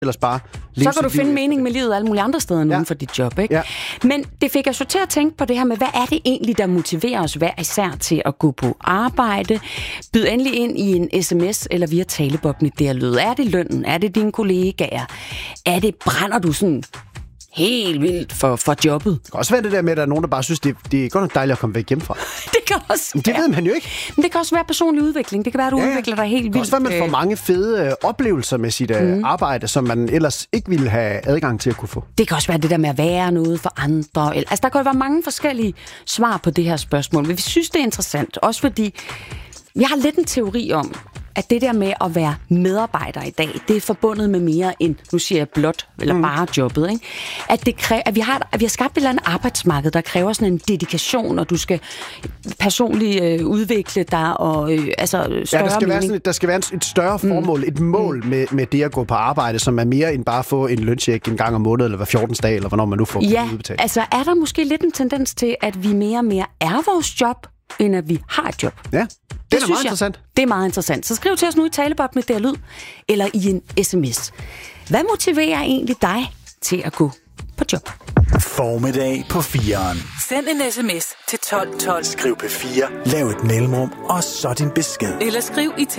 ellers bare så kan du finde mening med livet alle mulige andre steder end uden for dit job, ikke? Ja. Men det fik jeg så til at tænke på det her med, hvad er det egentlig, der motiverer os hver især til at gå på arbejde? Byd endelig ind i en sms eller via talebobben i det her lyd. Er det lønnen? Er det dine kollegaer? Brænder du sådan helt vildt for jobbet? Det kan også være det der med, at der er nogen, der bare synes, det er godt nok dejligt at komme væk hjemmefra. Det kan også det ved man jo ikke. Men det kan også være personlig udvikling. Det kan være, at du udvikler dig helt vildt. Det kan også være, at man får mange fede oplevelser med sit arbejde, som man ellers ikke ville have adgang til at kunne få. Det kan også være det der med at være noget for andre. Altså, der kan jo være mange forskellige svar på det her spørgsmål. Men vi synes, det er interessant. Også fordi, vi har lidt en teori om, at det der med at være medarbejder i dag, det er forbundet med mere end, nu siger jeg blot, eller bare jobbet, ikke? At vi har skabt et eller andet arbejdsmarked, der kræver sådan en dedikation, og du skal personligt udvikle dig, og der skal være et større formål, et mål med det at gå på arbejde, som er mere end bare at få en løncheck en gang om måneden, eller hver 14. dag, eller hvornår man nu får udbetalt. Ja, altså er der måske lidt en tendens til, at vi mere og mere er vores job, end at vi har et job? Ja. Det er meget interessant. Det er meget interessant. Så skriv til os nu i talebobben med det her lyd, eller i en sms. Hvad motiverer egentlig dig til at gå på job? Formiddag på 4'eren. Send en sms til 1212. Skriv P4, lav et mellemrum, og så din besked. Eller skriv i